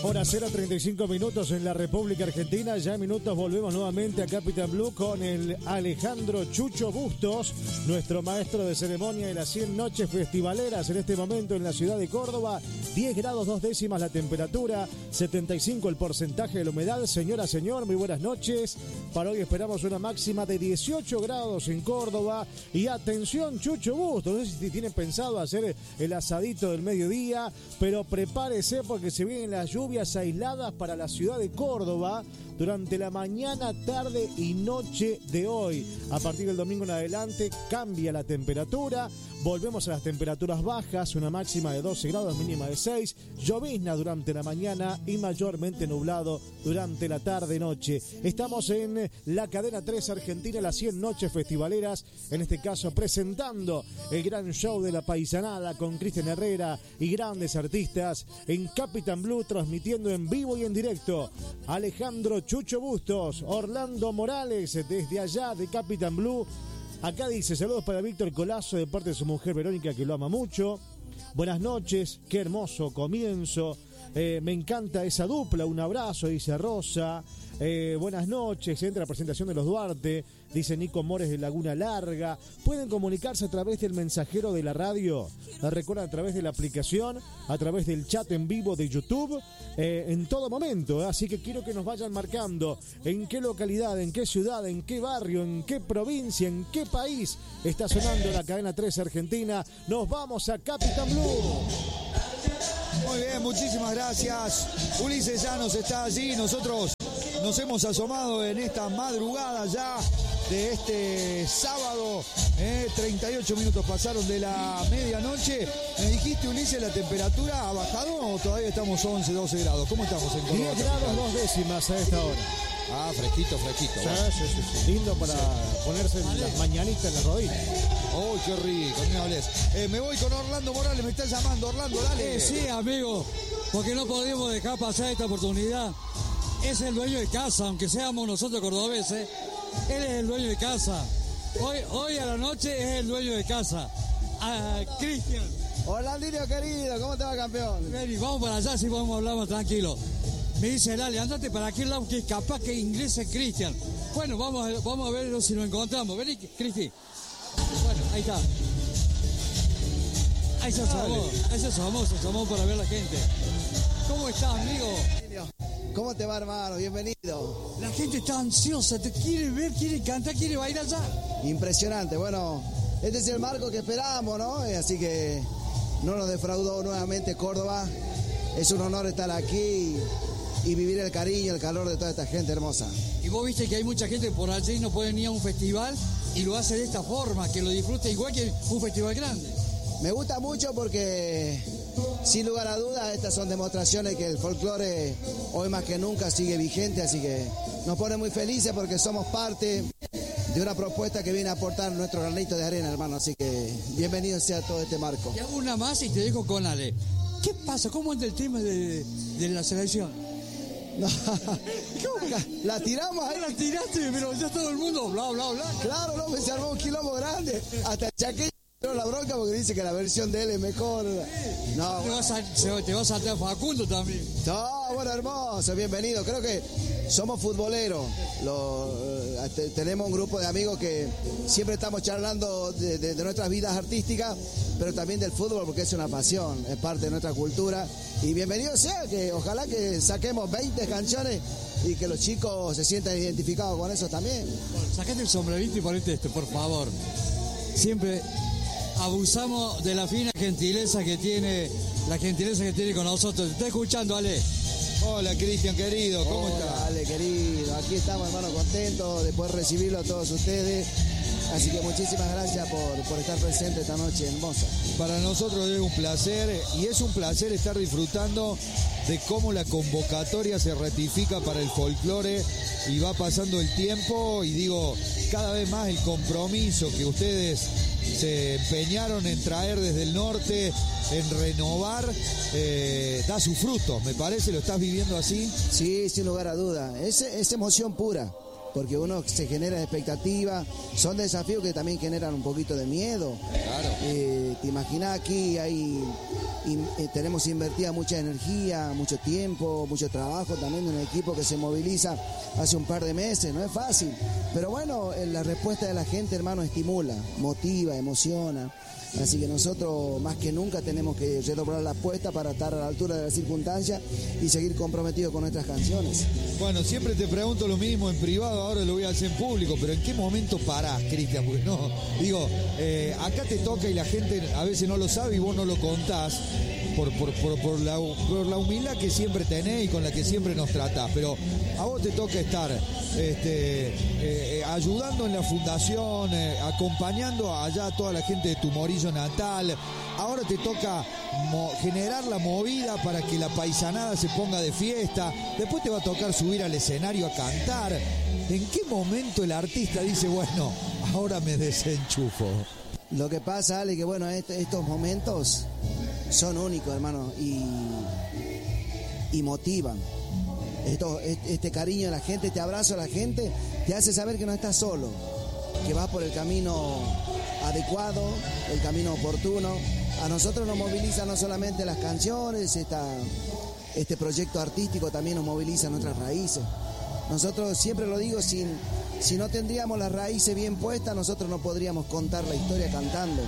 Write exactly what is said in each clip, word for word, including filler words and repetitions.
Hora cero, treinta y cinco minutos en la República Argentina. Ya en minutos volvemos nuevamente a Capitán Blue con el Alejandro Chucho Bustos, nuestro maestro de ceremonia de las cien noches festivaleras en este momento en la ciudad de Córdoba. diez grados dos décimas la temperatura, setenta y cinco el porcentaje de la humedad. Señora, señor, muy buenas noches. Para hoy esperamos una máxima de dieciocho grados en Córdoba. Y atención, Chucho Bustos, no sé si tienen pensado hacer el asadito del mediodía, pero prepárese porque se vienen las lluvias aisladas para la ciudad de Córdoba durante la mañana, tarde y noche de hoy. A partir del domingo en adelante cambia la temperatura, volvemos a las temperaturas bajas, una máxima de doce grados, mínima de seis, llovizna durante la mañana y mayormente nublado durante la tarde-noche. Estamos en la cadena tres Argentina, las cien noches festivaleras, en este caso presentando el gran show de la paisanada con Cristian Herrera y grandes artistas en Capitán Blue, transmitiendo en vivo y en directo. Alejandro Chucho Bustos, Orlando Morales, desde allá de Capitán Blue. Acá dice, saludos para Víctor Colazo de parte de su mujer Verónica, que lo ama mucho. Buenas noches, qué hermoso comienzo. Eh, me encanta esa dupla, un abrazo, dice Rosa. Eh, buenas noches, entra la presentación de los Duarte, dice Nico Mores de Laguna Larga. Pueden comunicarse a través del mensajero de la radio, la recuerdan a través de la aplicación, a través del chat en vivo de YouTube, eh, en todo momento, ¿eh? Así que quiero que nos vayan marcando en qué localidad, en qué ciudad, en qué barrio, en qué provincia, en qué país está sonando la cadena tres Argentina. Nos vamos a Capitán Blue. Muy bien, muchísimas gracias. Ulises Llanos está allí. Nosotros nos hemos asomado en esta madrugada ya de este sábado. Eh, treinta y ocho minutos pasaron de la medianoche. Me dijiste, Ulises, ¿la temperatura ha bajado o todavía estamos once, doce grados? ¿Cómo estamos en Córdoba? diez grados dos décimas a esta hora. Ah, fresquito, fresquito. Sí, sí, sí, sí. Lindo para sí. ponerse las mañanitas en la rodilla. ¡Oh, qué rico! Ni hables. Eh, me voy con Orlando Morales, me está llamando. Orlando, dale. Eh, sí, amigo, porque no podemos dejar pasar esta oportunidad. Es el dueño de casa, aunque seamos nosotros cordobeses. Él es el dueño de casa. Hoy, hoy a la noche es el dueño de casa. Ah, Cristian. Orlandinho querido, ¿cómo te va, campeón? Vení, vamos para allá si podemos hablar más tranquilo. Me dice Lali, andate para aquel lado que es capaz que ingrese Cristian. Bueno, vamos a, vamos a ver si nos encontramos. Vení, Cristi. Bueno, ahí está. Ahí se asomó, ahí se asomó, se asomó para ver la gente. ¿Cómo estás, amigo? ¿Cómo te va, hermano? Bienvenido. La gente está ansiosa, te quiere ver, quiere cantar, quiere bailar ya. Impresionante. Bueno, este es el marco que esperábamos, ¿no? Así que no nos defraudó nuevamente Córdoba. Es un honor estar aquí y vivir el cariño, el calor de toda esta gente hermosa. Y vos viste que hay mucha gente por allí no puede ir a un festival y lo hace de esta forma, que lo disfruta igual que un festival grande. Me gusta mucho porque, sin lugar a dudas, estas son demostraciones que el folclore hoy más que nunca sigue vigente, así que nos pone muy felices porque somos parte de una propuesta que viene a aportar nuestro granito de arena, hermano, así que bienvenido sea todo este marco. Y hago una más y te dejo con Ale. ¿Qué pasa? ¿Cómo anda el tema de, de la selección? No, la tiramos ahí. La tiraste, pero ya todo el mundo bla, bla, bla. Claro, no, me se armó un quilombo grande. Hasta el Chaqueño tiró la bronca porque dice que la versión de él es mejor. No, te, vas a, te vas a saltar Facundo también. No, bueno, hermoso, bienvenido. Creo que somos futboleros. Lo, te, tenemos un grupo de amigos que siempre estamos charlando de, de, de nuestras vidas artísticas, pero también del fútbol porque es una pasión, es parte de nuestra cultura. Y bienvenido sea, que ojalá que saquemos veinte canciones y que los chicos se sientan identificados con eso también. Bueno, sacate el sombrerito y ponete este, por favor. Siempre abusamos de la fina gentileza que tiene, la gentileza que tiene con nosotros. ¿Te está escuchando, Ale? Hola, Cristian, querido, ¿cómo Hola, estás? Ale, querido, aquí estamos, hermano, contentos de poder recibirlo a todos ustedes. Así que muchísimas gracias por, por estar presente esta noche hermosa. Para nosotros es un placer y es un placer estar disfrutando de cómo la convocatoria se ratifica para el folclore y va pasando el tiempo y digo, cada vez más el compromiso que ustedes se empeñaron en traer desde el norte, en renovar, eh, da sus frutos, me parece, ¿lo estás viviendo así? Sí, sin lugar a duda, es, es emoción pura. porque uno se genera expectativa, son desafíos que también generan un poquito de miedo. Claro. Eh, te imaginas aquí hay in, eh, tenemos invertida mucha energía, mucho tiempo, mucho trabajo también de un equipo que se moviliza hace un par de meses, no es fácil, pero bueno, eh, la respuesta de la gente, hermano, estimula, motiva, emociona. Así que nosotros más que nunca tenemos que redoblar la apuesta para estar a la altura de las circunstancias y seguir comprometidos con nuestras canciones. Bueno, siempre te pregunto lo mismo en privado, ahora lo voy a hacer en público, pero ¿en qué momento parás, Cristian? Porque no, digo, eh, acá te toca y la gente a veces no lo sabe y vos no lo contás por, por, por, por, la, por la humildad que siempre tenés y con la que siempre nos tratás, pero a vos te toca estar este, eh, ayudando en la fundación, eh, acompañando allá a toda la gente de tu Morillo natal. Ahora te toca mo- generar la movida para que la paisanada se ponga de fiesta. Después te va a tocar subir al escenario a cantar. ¿En qué momento el artista dice, bueno, ahora me desenchufo? Lo que pasa, Ale, que bueno, este, estos momentos son únicos, hermano, y, y motivan. Esto, este cariño de la gente, este abrazo a la gente, te hace saber que no estás solo, que vas por el camino adecuado, el camino oportuno. A nosotros nos moviliza no solamente las canciones, esta, este proyecto artístico también nos moviliza nuestras raíces. Nosotros, siempre lo digo, sin, si no tendríamos las raíces bien puestas, nosotros no podríamos contar la historia cantando.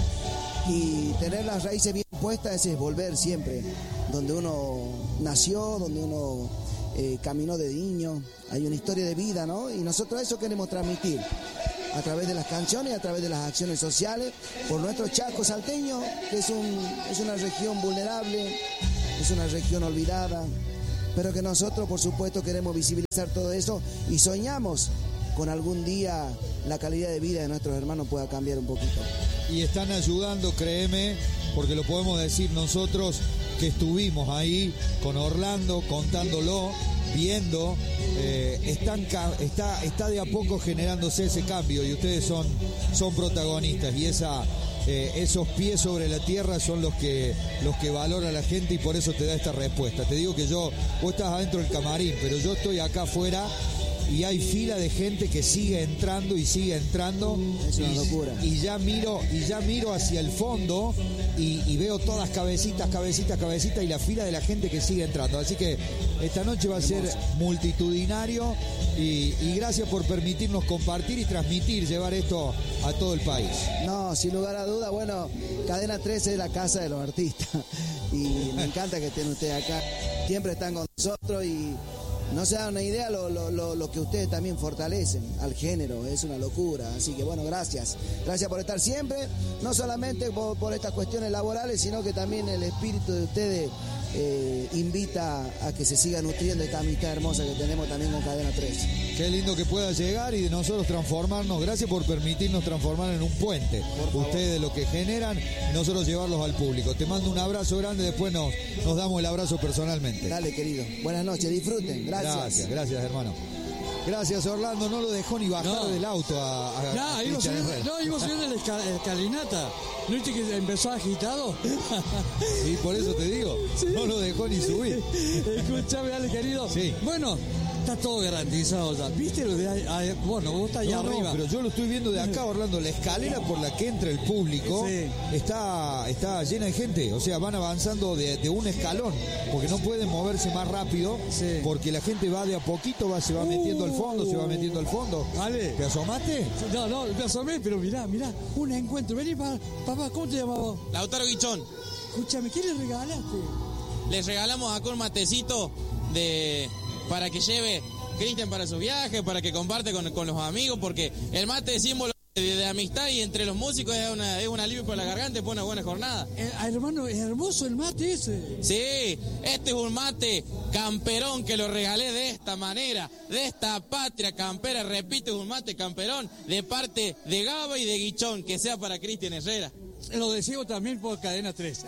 Y tener las raíces bien puestas es volver siempre donde uno nació, donde uno eh, caminó de niño. Hay una historia de vida, ¿no? Y nosotros eso queremos transmitir a través de las canciones, a través de las acciones sociales, por nuestro Chaco salteño, que es, un, es una región vulnerable, es una región olvidada, pero que nosotros, por supuesto, queremos visibilizar todo eso y soñamos con algún día la calidad de vida de nuestros hermanos pueda cambiar un poquito. Y están ayudando, créeme, porque lo podemos decir nosotros que estuvimos ahí con Orlando, contándolo, viendo, eh, están, está, está de a poco generándose ese cambio y ustedes son, son protagonistas y esa, eh, esos pies sobre la tierra son los que, los que valora la gente y por eso te da esta respuesta. Te digo que yo, vos estás adentro del camarín, pero yo estoy acá afuera y hay fila de gente que sigue entrando y sigue entrando. Es una y, locura. Y ya miro, y ya miro hacia el fondo y, y veo todas cabecitas, cabecitas, cabecitas y la fila de la gente que sigue entrando. Así que esta noche va a ser multitudinario y, y gracias por permitirnos compartir y transmitir, llevar esto a todo el país. No, sin lugar a duda, bueno, Cadena trece es la casa de los artistas y me encanta que estén ustedes acá. Siempre están con nosotros y no se dan una idea lo, lo, lo, lo que ustedes también fortalecen al género, es una locura. Así que bueno, gracias. Gracias por estar siempre, no solamente por, por estas cuestiones laborales, sino que también el espíritu de ustedes eh, invita a que se siga nutriendo esta amistad hermosa que tenemos también con Cadena trece. Qué lindo que pueda llegar y de nosotros transformarnos. Gracias por permitirnos transformar en un puente. Ustedes lo que generan, nosotros llevarlos al público. Te mando un abrazo grande, después nos, nos damos el abrazo personalmente. Dale, querido. Buenas noches, disfruten. Gracias. Gracias, gracias, hermano. Gracias, Orlando. No lo dejó ni bajar No. del auto a, a, No, a iba Cristian subiendo, Herrera. no, iba subiendo la esca- escalinata. ¿No viste que empezó agitado? Y por eso te digo, Sí. no lo dejó ni subir. Escúchame, dale, querido. Sí. Bueno, está todo garantizado ya. ¿Viste lo de ahí? ahí- Bueno, vos estás allá No, no, arriba. pero yo lo estoy viendo de acá, Orlando. La escalera por la que entra el público Sí. está, está llena de gente. O sea, van avanzando de, de un escalón, porque no pueden moverse más rápido, Sí. porque la gente va de a poquito, va, se va metiendo al fondo, se va metiendo al fondo. Ale. ¿Te asomaste? No, no, me asomé, pero mirá, mirá, un encuentro. Vení, pa, papá, ¿cómo te llamabas? Lautaro Guichón, Escúchame, ¿qué le regalaste? les regalamos acá un matecito de para que lleve Cristian para su viaje, para que comparte con, con los amigos, porque el mate es símbolo de, de amistad y entre los músicos es, una, es un alivio para la garganta y para una buena jornada. Eh, hermano, es hermoso el mate ese. Sí, este es un mate camperón que lo regalé de esta manera, de esta patria campera, repito, es un mate camperón de parte de Gaba y de Guichón, que sea para Cristian Herrera. Lo decimos también por Cadena tres.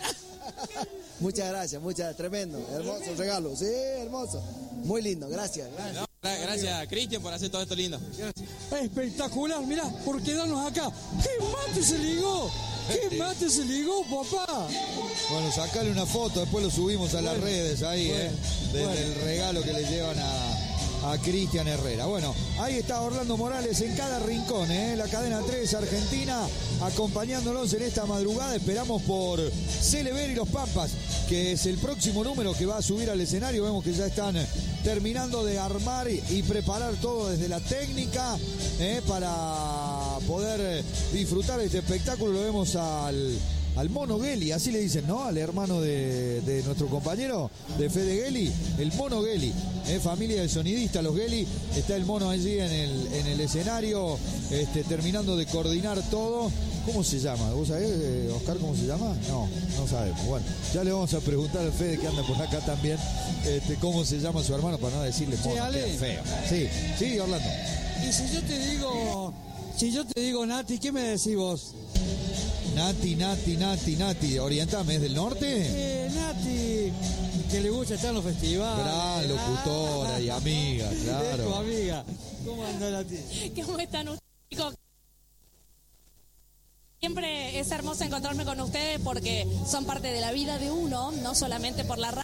Muchas gracias, muchas, tremendo, hermoso regalo, sí, hermoso, muy lindo, gracias, gracias. No, gra- gracias, Cristian, por hacer todo esto lindo. Espectacular, mirá, por quedarnos acá. ¿Qué mate se ligó? ¿Qué mate se ligó, papá? Bueno, sacale una foto, después lo subimos a las Bueno, redes ahí, bueno, ¿eh? Desde bueno. el regalo que le llevan a, a Cristian Herrera. Bueno, ahí está Orlando Morales en cada rincón, ¿eh? La cadena tres Argentina acompañándonos en esta madrugada. Esperamos por Celeber y los Pampas, que es el próximo número que va a subir al escenario. Vemos que ya están terminando de armar y preparar todo desde la técnica, ¿eh? Para poder disfrutar de este espectáculo. Lo vemos al... al Mono Gelli, así le dicen, ¿no? Al hermano de, de nuestro compañero, de Fede Gelli, el Mono Gelli, ¿eh? Familia de sonidistas, los Gelli. Está el Mono allí en el, en el escenario, este, terminando de coordinar todo. ¿Cómo se llama? ¿Vos sabés, Oscar, cómo se llama? No, no sabemos. Bueno, ya le vamos a preguntar al Fede, que anda por acá también, este, cómo se llama su hermano, para no decirle Sí, Ale. feo. Sí, sí, Orlando. Y si yo te digo, si yo te digo Nati, ¿qué me decís vos? Nati, Nati, Nati, Nati, orientame, ¿es del norte? Eh, Nati, que le gusta estar en los festivales. Gran locutora y amiga, claro. Es tu amiga. ¿Cómo anda Nati? ¿Cómo están ustedes, chicos? Siempre es hermoso encontrarme con ustedes porque son parte de la vida de uno, no solamente por la radio.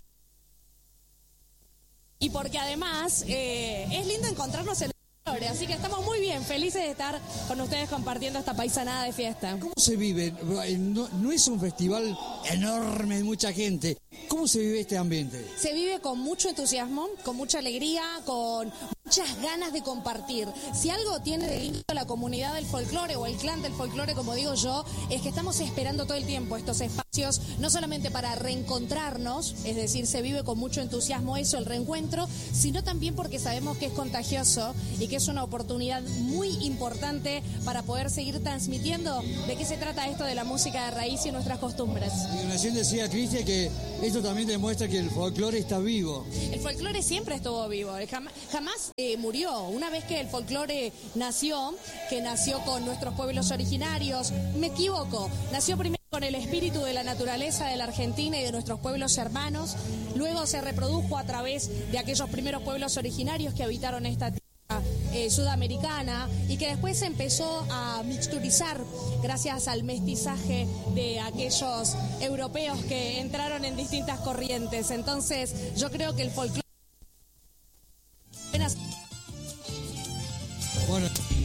Y porque además eh, es lindo encontrarnos en el folclore, así que estamos muy bien, felices de estar con ustedes compartiendo esta paisanada de fiesta. ¿Cómo se vive? No, no es un festival enorme de mucha gente. ¿Cómo se vive este ambiente? Se vive con mucho entusiasmo, con mucha alegría, con muchas ganas de compartir. Si algo tiene de lindo la comunidad del folclore o el clan del folclore, como digo yo, es que estamos esperando todo el tiempo estos espacios, no solamente para reencontrarnos, es decir, se vive con mucho entusiasmo eso, el reencuentro, sino también porque sabemos que es contagioso y que es una oportunidad muy importante para poder seguir transmitiendo de qué se trata esto de la música de raíz y nuestras costumbres. Y recién decía Cristian que esto también demuestra que el folclore está vivo. El folclore siempre estuvo vivo, jamás, jamás eh, murió. Una vez que el folclore nació, que nació con nuestros pueblos originarios, me equivoco, nació primero con el espíritu de la naturaleza de la Argentina y de nuestros pueblos hermanos, luego se reprodujo a través de aquellos primeros pueblos originarios que habitaron esta tierra Eh, sudamericana y que después se empezó a mixturizar gracias al mestizaje de aquellos europeos que entraron en distintas corrientes. Entonces yo creo que el folclore... Bueno,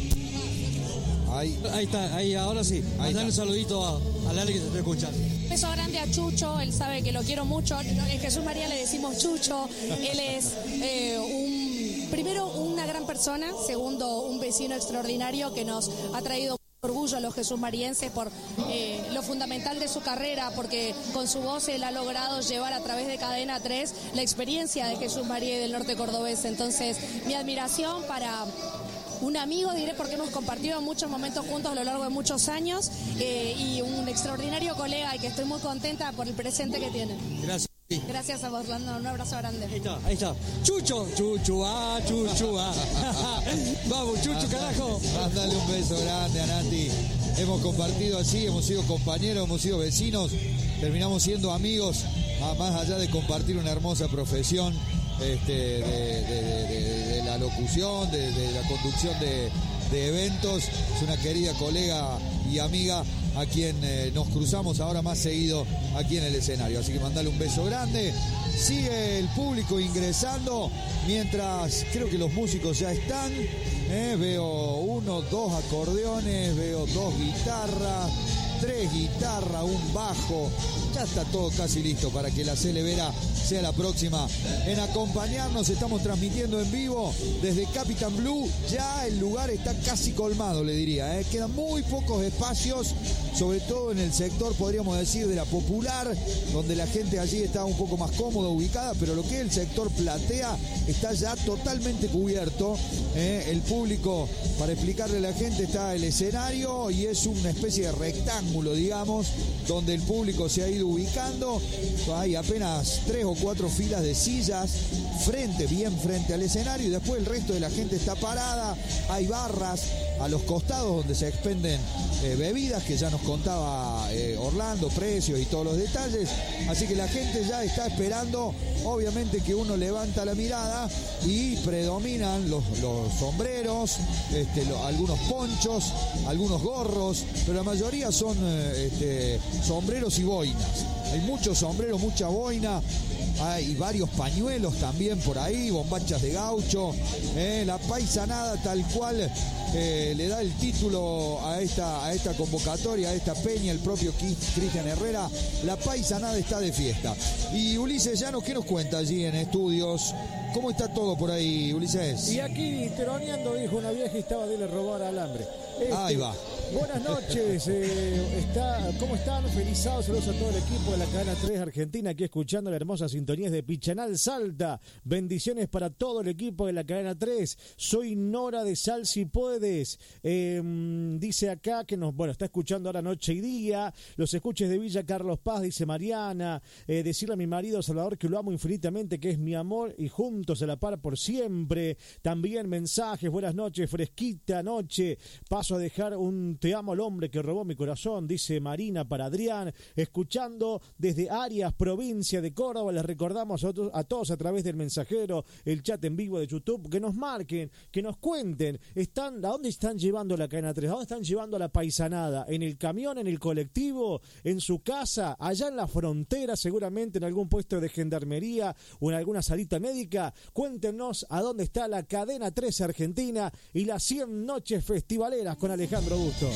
Ahí, ahí está, ahí ahora sí. Mandale un saludito a, a Lali que se está escuchando. Un beso grande a Chucho, él sabe que lo quiero mucho. En Jesús María le decimos Chucho. Él es eh, un, primero una gran persona, segundo un vecino extraordinario que nos ha traído orgullo a los jesúsmarienses por eh, lo fundamental de su carrera, porque con su voz él ha logrado llevar a través de Cadena tres la experiencia de Jesús María y del norte cordobés. Entonces, mi admiración para un amigo, diré, porque hemos compartido muchos momentos juntos a lo largo de muchos años, eh, y un extraordinario colega y que estoy muy contenta por el presente que tiene. Gracias. Gracias a vos, Lando, un abrazo grande. Ahí está, ahí está. Chucho, chuchu, ah, chuchu, ah. Vamos, Chucho, carajo. Mándale un beso grande a Nati. Hemos compartido así, hemos sido compañeros, hemos sido vecinos, terminamos siendo amigos, más allá de compartir una hermosa profesión, este, de, de, de, de, de la locución, de, de la conducción de, de eventos. Es una querida colega y amiga a quien eh, nos cruzamos ahora más seguido aquí en el escenario. Así que mandale un beso grande. Sigue el público ingresando, mientras creo que los músicos ya están. Eh, veo uno, dos acordeones, veo dos guitarras, tres guitarras, un bajo. Ya está todo casi listo para que la Celebera sea la próxima en acompañarnos. Estamos transmitiendo en vivo desde Capitán Blue. Ya el lugar está casi colmado, le diría. ¿eh? Quedan muy pocos espacios, sobre todo en el sector, podríamos decir, de la Popular, donde la gente allí está un poco más cómoda ubicada, pero lo que es el sector Platea está ya totalmente cubierto. ¿eh? El público, para explicarle a la gente, está el escenario y es una especie de rectángulo, digamos, donde el público se ha ido ubicando. Hay apenas tres o cuatro filas de sillas frente, bien frente al escenario, y después el resto de la gente está parada. Hay barras a los costados donde se expenden eh, bebidas, que ya nos contaba eh, Orlando, precios y todos los detalles. Así que la gente ya está esperando, obviamente, que uno levanta la mirada y predominan los, los sombreros, este, lo, algunos ponchos, algunos gorros, pero la mayoría son eh, este, sombreros y boinas. Hay muchos sombreros, mucha boina, hay varios pañuelos también por ahí, bombachas de gaucho, eh, la paisanada tal cual eh, le da el título a esta, a esta convocatoria, a esta peña, el propio Cristian Herrera. La paisanada está de fiesta. Y Ulises Llanos, ¿qué nos cuenta allí en estudios? ¿Cómo está todo por ahí, Ulises? Y aquí, teroneando, dijo una vieja y estaba de le robar alambre. Este, Ahí va. Buenas noches, eh, está, ¿cómo están? Feliz sábado, saludos a todo el equipo de la cadena tres Argentina, aquí escuchando la hermosa sintonía de Pichanal Salta. Bendiciones para todo el equipo de la cadena tres. Soy Nora de Sal si puedes. Eh, dice acá que nos, bueno, está escuchando ahora noche y día. Los escuches de Villa Carlos Paz, dice Mariana. Eh, decirle a mi marido Salvador que lo amo infinitamente, que es mi amor y juntos a la par por siempre. También mensajes, buenas noches, fresquita noche. Paso a dejar un te amo al hombre que robó mi corazón, dice Marina para Adrián, escuchando desde Arias, provincia de Córdoba. Les recordamos a, otros, a todos a través del mensajero, el chat en vivo de YouTube, que nos marquen, que nos cuenten, están, ¿a dónde están llevando la cadena tres? ¿A dónde están llevando la paisanada? ¿En el camión, en el colectivo, en su casa, allá en la frontera, seguramente en algún puesto de gendarmería o en alguna salita médica? Cuéntenos a dónde está la cadena tres Argentina y las cien noches festivaleras con Alejandro Busto.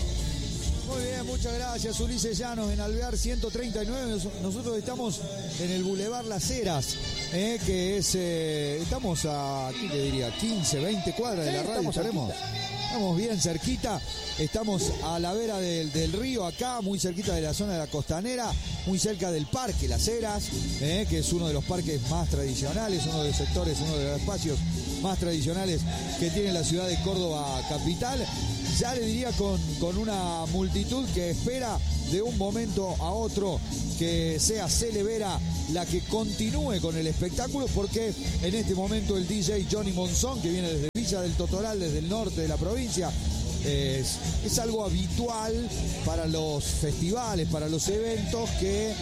Muy bien, muchas gracias, Ulises Llanos, en Alvear ciento treinta y nueve. Nosotros estamos en el Boulevard Las Heras, eh, que es, eh, estamos a, ¿qué le diría? quince, veinte cuadras de la radio, estaremos. Estamos bien cerquita, estamos a la vera del, del río acá, muy cerquita de la zona de la costanera, muy cerca del Parque Las Heras, eh, que es uno de los parques más tradicionales, uno de los sectores, uno de los espacios más tradicionales que tiene la ciudad de Córdoba capital. Ya le diría con, con una multitud que espera de un momento a otro que sea Cele Vera la que continúe con el espectáculo, porque en este momento el D J Johnny Monzón, que viene desde Villa del Totoral, desde el norte de la provincia, es, es algo habitual para los festivales, para los eventos, que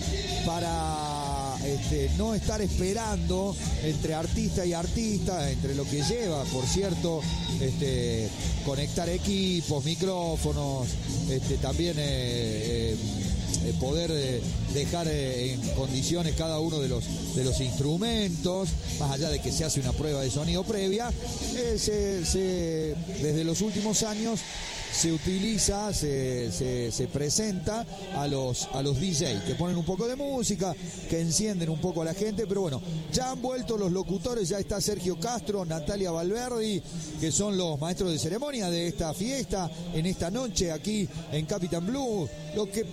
para este, no estar esperando entre artista y artista, entre lo que lleva, por cierto, este, conectar equipos, micrófonos, este, también eh, eh, poder eh, dejar eh, en condiciones cada uno de los, de los instrumentos, más allá de que se hace una prueba de sonido previa, eh, se, se, desde los últimos años se utiliza, se, se, se presenta a los, a los D J, que ponen un poco de música, que encienden un poco a la gente, pero bueno, ya han vuelto los locutores, ya está Sergio Castro, Natalia Valverdi, que son los maestros de ceremonia de esta fiesta, en esta noche aquí en Capitán Blue, lo que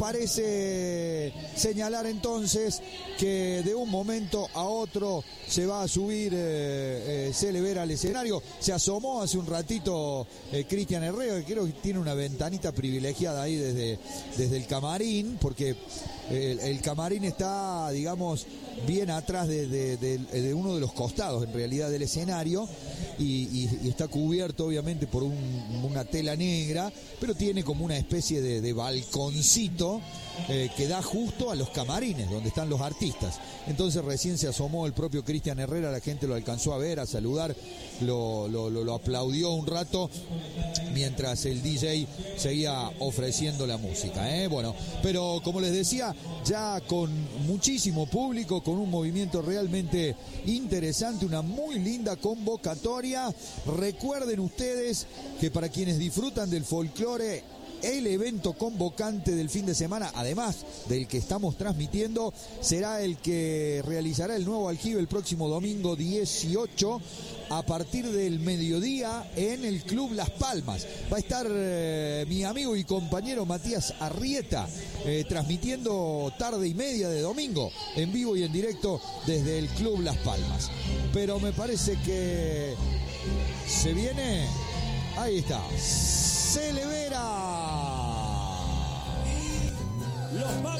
parece señalar entonces que de un momento a otro se va a subir eh, eh, Cele Vera al escenario. Se asomó hace un ratito eh, Cristian Herrera, que creo que tiene una ventanita privilegiada ahí desde, desde el camarín, porque el, el camarín está, digamos, bien atrás de, de, de, de uno de los costados, en realidad, del escenario, y, y, y está cubierto, obviamente, por un, una tela negra, pero tiene como una especie de, de balconcito eh, que da justo a los camarines, donde están los artistas. Entonces recién se asomó el propio Cristian Herrera, la gente lo alcanzó a ver, a saludar, lo, lo, lo, lo aplaudió un rato, mientras el D J seguía ofreciendo la música, ¿eh? Bueno, pero como les decía, ya con muchísimo público, con un movimiento realmente interesante, una muy linda convocatoria. Recuerden ustedes que para quienes disfrutan del folclore, el evento convocante del fin de semana, además del que estamos transmitiendo, será el que realizará el nuevo aljibe el próximo domingo dieciocho a partir del mediodía en el Club Las Palmas. Va a estar eh, mi amigo y compañero Matías Arrieta eh, transmitiendo tarde y media de domingo en vivo y en directo desde el Club Las Palmas. Pero me parece que se viene, ahí está, Cele Vera.